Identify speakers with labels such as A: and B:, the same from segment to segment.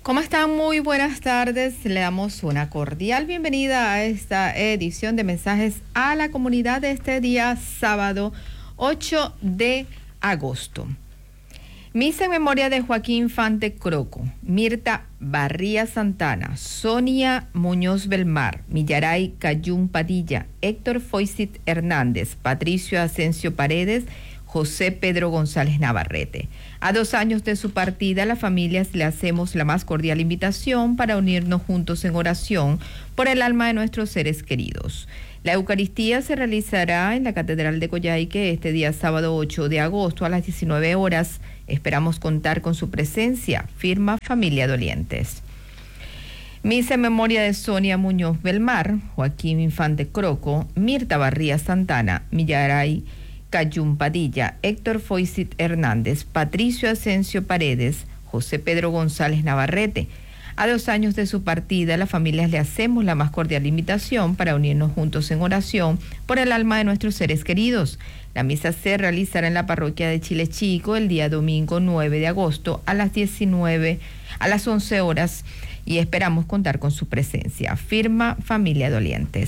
A: ¿Cómo están? Muy buenas tardes. Le damos una cordial bienvenida a esta edición de Mensajes a la Comunidad de este día sábado 8 de agosto. Misa en memoria de Joaquín Infante Croco, Mirta Barría Santana, Sonia Muñoz Belmar, Millaray Cayún Padilla, Héctor Foysit Hernández, Patricio Asensio Paredes, José Pedro González Navarrete. A 2 años de su partida, a las familias le hacemos la más cordial invitación para unirnos juntos en oración por el alma de nuestros seres queridos. La Eucaristía se realizará en la Catedral de Coyhaique este día sábado 8 de agosto a las 19 horas. Esperamos contar con su presencia, firma Familia Dolientes. Misa en memoria de Sonia Muñoz Belmar, Joaquín Infante Croco, Mirta Barría Santana, Millaray Cayún Padilla, Héctor Foysit Hernández, Patricio Asensio Paredes, José Pedro González Navarrete. A 2 años de su partida, a las familias le hacemos la más cordial invitación para unirnos juntos en oración por el alma de nuestros seres queridos. La misa se realizará en la parroquia de Chile Chico el día domingo 9 de agosto a las 11 horas y esperamos contar con su presencia. Firma Familia Dolientes.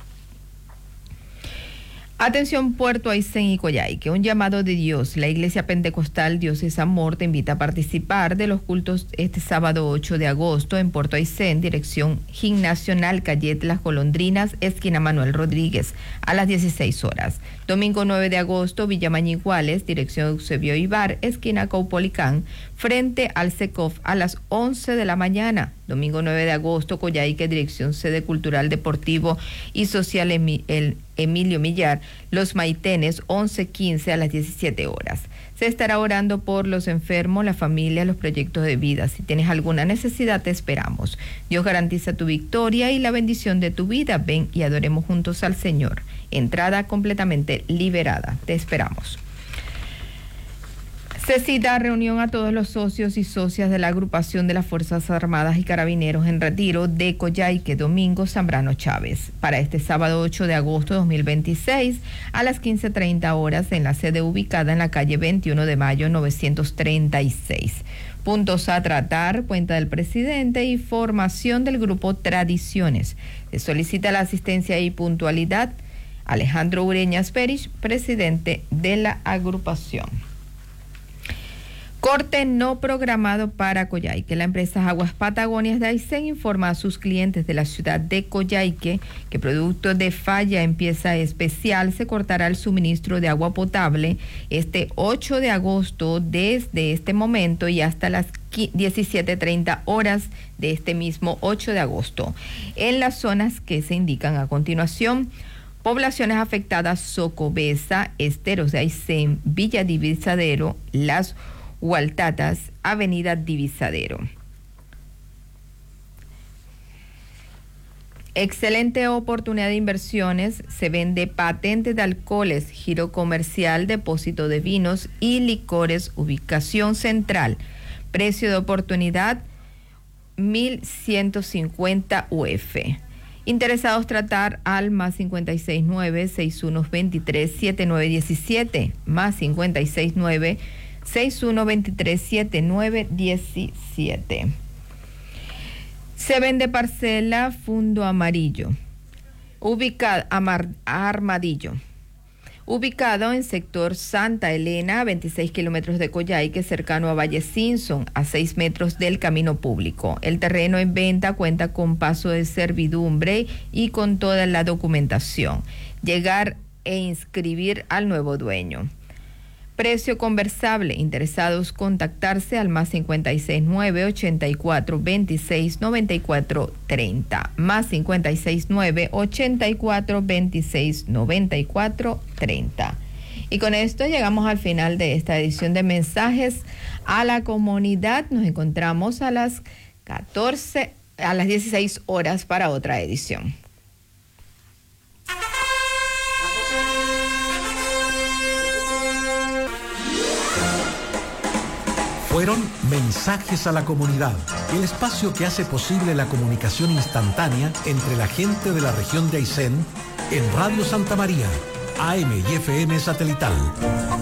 A: Atención Puerto Aysén y Coyhaique, un llamado de Dios. La Iglesia Pentecostal Dios es Amor te invita a participar de los cultos este sábado 8 de agosto en Puerto Aysén, dirección Gimnasional Callet Las Golondrinas, esquina Manuel Rodríguez, a las 16 horas. Domingo 9 de agosto, Villa Mañiguales, dirección Eusebio Ibar, esquina Caupolicán, frente al SECOF, a las 11 de la mañana. Domingo 9 de agosto, Coyhaique, dirección Sede Cultural, Deportivo y Social Emilio Millar, Los Maitenes, 11:15 a las 17 horas. Se estará orando por los enfermos, la familia, los proyectos de vida. Si tienes alguna necesidad, te esperamos. Dios garantiza tu victoria y la bendición de tu vida. Ven y adoremos juntos al Señor. Entrada completamente liberada. Te esperamos. Se cita reunión a todos los socios y socias de la agrupación de las Fuerzas Armadas y Carabineros en retiro de Coyhaique, Domingo Zambrano Chávez, para este sábado 8 de agosto de 2026 a las 15:30 horas en la sede ubicada en la calle 21 de mayo 936. Puntos a tratar, cuenta del presidente y formación del grupo Tradiciones. Se solicita la asistencia y puntualidad. Alejandro Ureñas Perich, presidente de la agrupación. Corte no programado para Coyhaique. La empresa Aguas Patagonias de Aysén informa a sus clientes de la ciudad de Coyhaique que producto de falla en pieza especial se cortará el suministro de agua potable este 8 de agosto desde este momento y hasta las 17:30 horas de este mismo 8 de agosto. En las zonas que se indican a continuación: poblaciones afectadas: Socobesa, Esteros de Aysén, Villa Divisadero, Las Hualtatas, Avenida Divisadero. Excelente oportunidad de inversiones. Se vende patente de alcoholes, giro comercial, depósito de vinos y licores, ubicación central. Precio de oportunidad 1.150 UF. Interesados tratar al más 569-6123-7917, más 569-6123-7917. Se vende parcela Fundo Amarillo, Armadillo, ubicado en sector Santa Elena, a 26 kilómetros de Coyhaique, cercano a Valle Simpson, a 6 metros del camino público. El terreno en venta cuenta con paso de servidumbre y con toda la documentación. Llegar e inscribir al nuevo dueño. Precio conversable. Interesados contactarse al más 569-8426-9430, más 569-8426-9430. Y con esto llegamos al final de esta edición de Mensajes a la Comunidad. Nos encontramos a las 16 horas para otra edición.
B: Fueron Mensajes a la Comunidad, el espacio que hace posible la comunicación instantánea entre la gente de la región de Aysén en Radio Santa María, AM y FM satelital.